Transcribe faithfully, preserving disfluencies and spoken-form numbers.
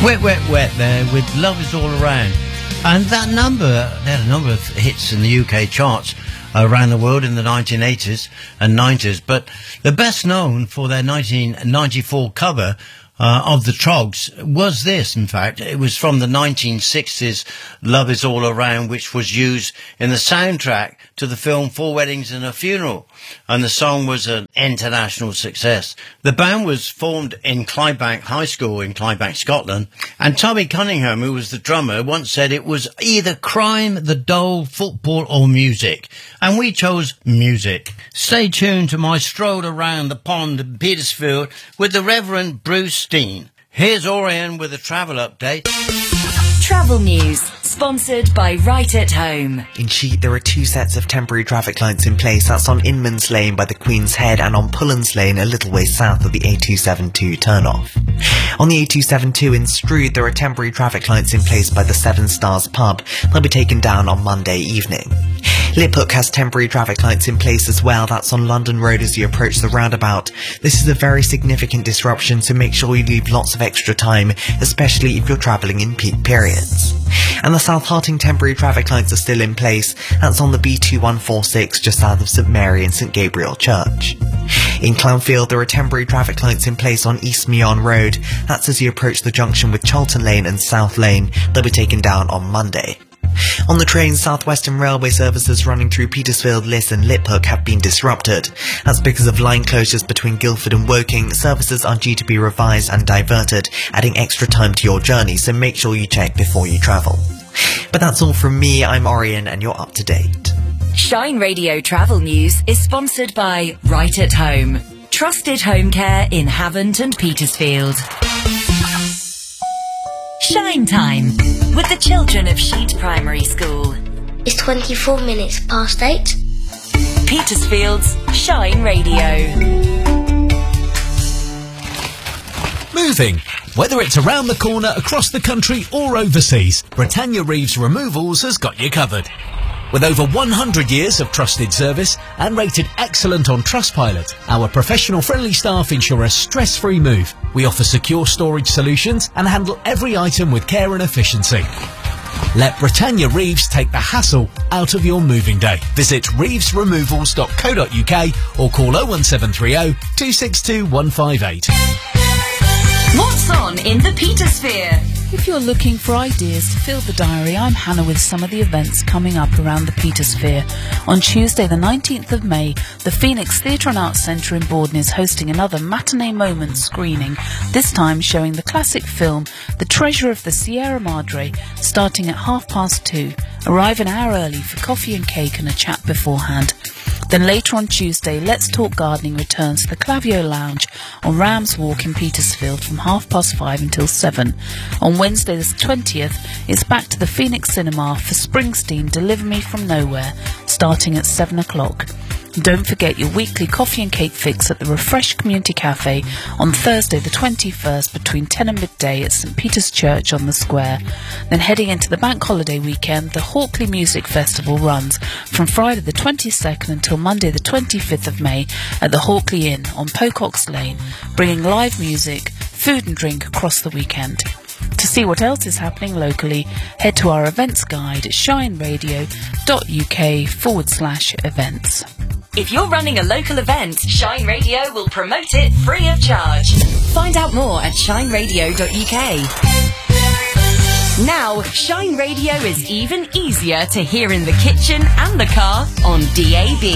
Wet, Wet, Wet there with Love Is All Around. And that number, they had a number of hits in the U K charts around the world in the nineteen eighties and nineties, but the best known for their nineteen ninety-four cover uh, of the Troggs was this, in fact. It was from the nineteen sixties Love Is All Around, which was used in the soundtrack to the film Four Weddings and a Funeral, and the song was an international success. The band was formed in Clydebank High School in Clydebank, Scotland, and Tommy Cunningham, who was the drummer, once said it was either crime, the dole, football or music, and we chose music. Stay tuned to my stroll around the pond in Petersfield with the Reverend Bruce Steen. Here's Orion with a travel update. Travel news, sponsored by Right at Home. In Sheet, there are two sets of temporary traffic lights in place. That's on Inman's Lane by the Queen's Head and on Pullens Lane a little way south of the A two seventy-two turnoff. On the A two seventy-two in Strood, there are temporary traffic lights in place by the Seven Stars pub. They'll be taken down on Monday evening. Liphook has temporary traffic lights in place as well. That's on London Road as you approach the roundabout. This is a very significant disruption, so make sure you leave lots of extra time, especially if you're travelling in peak periods. And the South Harting temporary traffic lights are still in place. That's on the B two one four six just south of St Mary and St Gabriel Church. In Clownfield, there are temporary traffic lights in place on East Meon Road. That's as you approach the junction with Charlton Lane and South Lane. They'll be taken down on Monday. On the trains, South Western Railway services running through Petersfield, Liss and Liphook have been disrupted. That's because of line closures between Guildford and Woking. Services are due to be revised and diverted, adding extra time to your journey, so make sure you check before you travel. But that's all from me. I'm Orion and you're up to date. Shine Radio Travel News is sponsored by Right at Home. Trusted home care in Havant and Petersfield. Shine Time with the children of Sheet Primary School. It's twenty-four minutes past eight. Petersfield's Shine Radio. Moving. Whether it's around the corner, across the country or overseas, Britannia Reeves Removals has got you covered. With over one hundred years of trusted service and rated excellent on Trustpilot, our professional friendly staff ensure a stress-free move. We offer secure storage solutions and handle every item with care and efficiency. Let Britannia Reeves take the hassle out of your moving day. Visit reeves removals dot co dot uk or call oh one seven three oh, two six two, one five eight. What's on in the Petersphere? If you're looking for ideas to fill the diary, I'm Hannah with some of the events coming up around the Petersphere. On Tuesday the nineteenth of May, the Phoenix Theatre and Arts Centre in Borden is hosting another Matinee Moments screening, this time showing the classic film The Treasure of the Sierra Madre, starting at half past two. Arrive an hour early for coffee and cake and a chat beforehand. Then later on Tuesday, Let's Talk Gardening returns to the Clavio Lounge on Rams Walk in Petersfield from half past five until seven. On Wednesday the twentieth, it's back to the Phoenix Cinema for Springsteen Deliver Me From Nowhere, starting at seven o'clock. Don't forget your weekly coffee and cake fix at the Refresh Community Cafe on Thursday the twenty-first between ten and midday at St Peter's Church on the Square. Then heading into the bank holiday weekend, the Hawkley Music Festival runs from Friday the twenty-second until Monday the twenty-fifth of May at the Hawkley Inn on Pocock's Lane, bringing live music, food and drink across the weekend. To see what else is happening locally, head to our events guide at shineradio.uk forward slash events. If you're running a local event, Shine Radio will promote it free of charge. Find out more at shine radio dot u k. Now, Shine Radio is even easier to hear in the kitchen and the car on D A B.